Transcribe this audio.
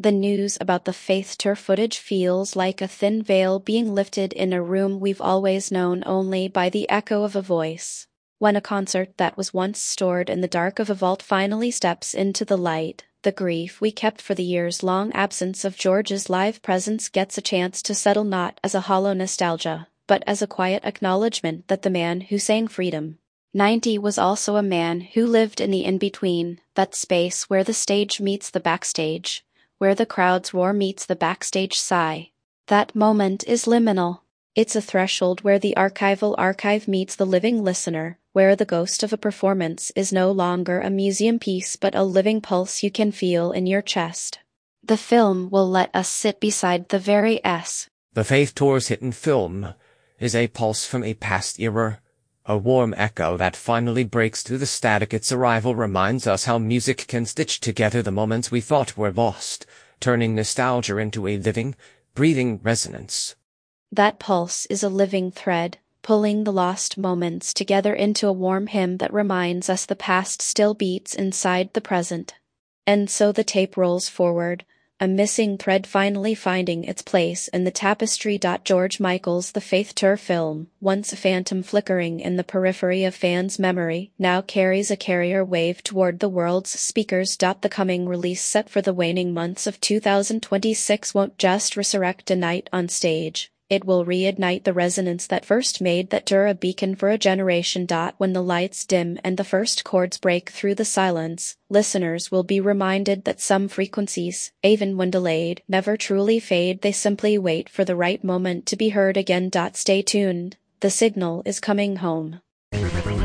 The news about the Faith tour footage feels like a thin veil being lifted in a room we've always known only by the echo of a voice. When a concert that was once stored in the dark of a vault finally steps into the light, the grief we kept for the years-long absence of George's live presence gets a chance to settle not as a hollow nostalgia, but as a quiet acknowledgement that the man who sang Freedom 90 was also a man who lived in the in-between, that space where the stage meets the backstage, where the crowd's roar meets the backstage sigh. That moment is liminal. It's a threshold where the archival archive meets the living listener, where the ghost of a performance is no longer a museum piece but a living pulse you can feel in your chest. The film will let us sit beside the very S. The Faith Tour's hidden film is a pulse from a past era, a warm echo that finally breaks through the static. Its arrival reminds us how music can stitch together the moments we thought were lost, turning nostalgia into a living, breathing resonance. That pulse is a living thread, pulling the lost moments together into a warm hymn that reminds us the past still beats inside the present. And so the tape rolls forward, a missing thread finally finding its place in the tapestry. George Michael's The Faith Tour film, once a phantom flickering in the periphery of fans' memory, now carries a carrier wave toward the world's speakers. The coming release set for the waning months of 2026 won't just resurrect a night on stage. It will reignite the resonance that first made that tour a beacon for a generation. When the lights dim and the first chords break through the silence, listeners will be reminded that some frequencies, even when delayed, never truly fade. They simply wait for the right moment to be heard again. Stay tuned. The signal is coming home.